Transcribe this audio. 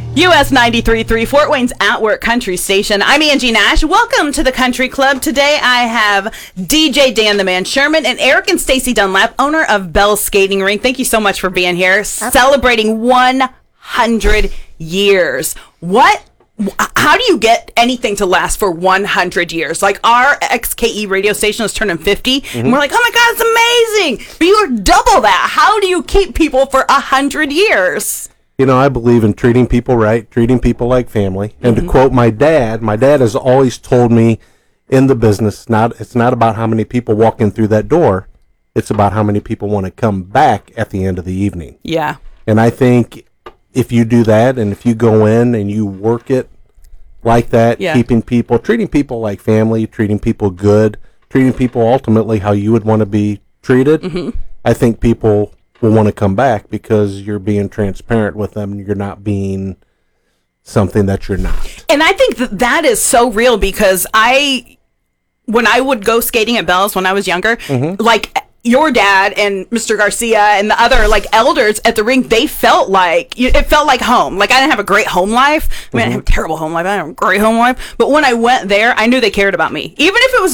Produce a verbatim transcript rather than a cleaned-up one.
U S ninety-three point three, Fort Wayne's At Work Country Station. I'm Angie Nash. Welcome to the Country Club. Today I have D J Dan the Man Sherman and Eric and Stacy Dunlap, owner of Bell's Skating Rink. Thank you so much for being here. Celebrating one hundred years. What? How do you get anything to last for one hundred years? Like our X K E radio station is turning fifty, mm-hmm. and we're like, oh my God, it's amazing. But you are double that. How do you keep people for one hundred years? You know, I believe in treating people right, treating people like family. And mm-hmm. to quote my dad, my dad has always told me in the business, not it's not about how many people walk in through that door. It's about how many people want to come back at the end of the evening. Yeah. And I think if you do that and if you go in and you work it like that, yeah. keeping people, treating people like family, treating people good, treating people ultimately how you would want to be treated, mm-hmm. I think people will want to come back because you're being transparent with them. You're not being something that you're not. And I think that that is so real because I, when I would go skating at Bell's when I was younger, mm-hmm. like your dad and Mister Garcia and the other like elders at the rink, they felt like, it felt like home. Like I didn't have a great home life. I mean, mm-hmm. I didn't have a terrible home life. I didn't have a great home life. But when I went there, I knew they cared about me. Even if it was